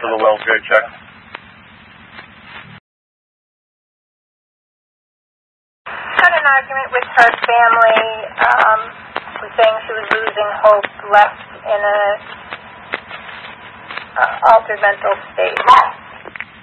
of a welfare check. Had an argument with her family, was saying she was losing hope, left in a altered mental state.